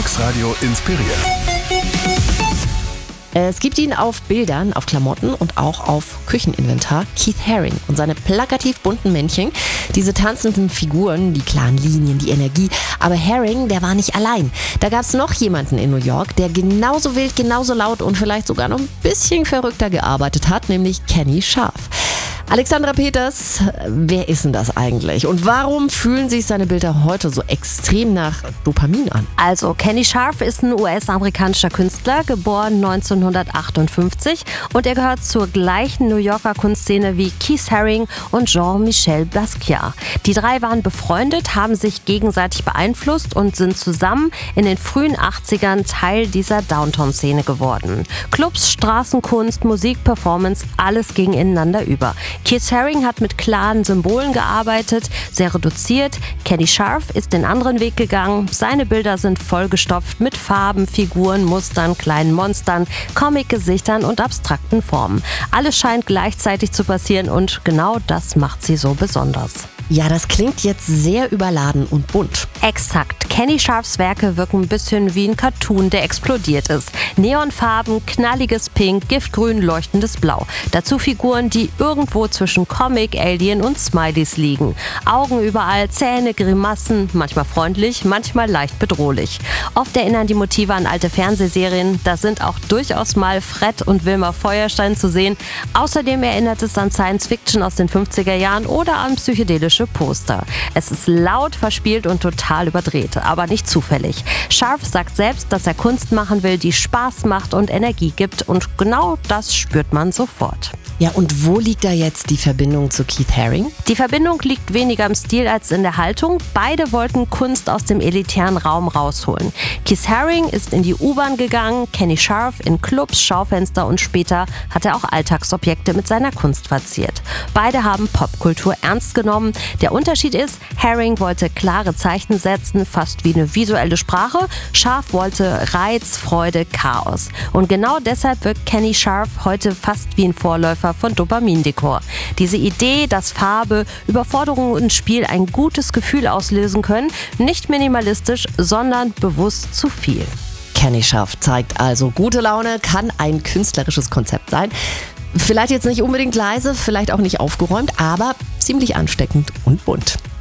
Erfolgsradio inspiriert. Es gibt ihn auf Bildern, auf Klamotten und auch auf Kücheninventar. Keith Haring und seine plakativ bunten Männchen, diese tanzenden Figuren, die klaren Linien, die Energie. Aber Haring, der war nicht allein. Da gab es noch jemanden in New York, der genauso wild, genauso laut und vielleicht sogar noch ein bisschen verrückter gearbeitet hat, nämlich Kenny Scharf. Alexandra Peters, wer ist denn das eigentlich? Und warum fühlen sich seine Bilder heute so extrem nach Dopamin an? Also, Kenny Scharf ist ein US-amerikanischer Künstler, geboren 1958 und er gehört zur gleichen New Yorker Kunstszene wie Keith Haring und Jean-Michel Basquiat. Die drei waren befreundet, haben sich gegenseitig beeinflusst und sind zusammen in den frühen 80ern Teil dieser Downtown-Szene geworden. Clubs, Straßenkunst, Musik, Performance, alles ging ineinander über. Keith Haring hat mit klaren Symbolen gearbeitet, sehr reduziert. Kenny Scharf ist den anderen Weg gegangen. Seine Bilder sind vollgestopft mit Farben, Figuren, Mustern, kleinen Monstern, Comic-Gesichtern und abstrakten Formen. Alles scheint gleichzeitig zu passieren und genau das macht sie so besonders. Ja, das klingt jetzt sehr überladen und bunt. Exakt. Kenny Scharfs Werke wirken ein bisschen wie ein Cartoon, der explodiert ist. Neonfarben, knalliges Pink, giftgrün, leuchtendes Blau. Dazu Figuren, die irgendwo zwischen Comic, Alien und Smileys liegen. Augen überall, Zähne, Grimassen, manchmal freundlich, manchmal leicht bedrohlich. Oft erinnern die Motive an alte Fernsehserien. Da sind auch durchaus mal Fred und Wilma Feuerstein zu sehen. Außerdem erinnert es an Science Fiction aus den 50er Jahren oder an psychedelische Poster. Es ist laut, verspielt und total überdreht, aber nicht zufällig. Scharf sagt selbst, dass er Kunst machen will, die Spaß macht und Energie gibt, und genau das spürt man sofort. Ja, und wo liegt da jetzt die Verbindung zu Keith Haring? Die Verbindung liegt weniger im Stil als in der Haltung. Beide wollten Kunst aus dem elitären Raum rausholen. Keith Haring ist in die U-Bahn gegangen, Kenny Scharf in Clubs, Schaufenster und später hat er auch Alltagsobjekte mit seiner Kunst verziert. Beide haben Popkultur ernst genommen. Der Unterschied ist, Haring wollte klare Zeichen setzen, fast wie eine visuelle Sprache. Scharf wollte Reiz, Freude, Chaos. Und genau deshalb wirkt Kenny Scharf heute fast wie ein Vorläufer von Dopamindekor. Diese Idee, dass Farbe, Überforderung und Spiel ein gutes Gefühl auslösen können, nicht minimalistisch, sondern bewusst zu viel. Kenny Scharf zeigt also, gute Laune kann ein künstlerisches Konzept sein. Vielleicht jetzt nicht unbedingt leise, vielleicht auch nicht aufgeräumt, aber ziemlich ansteckend und bunt.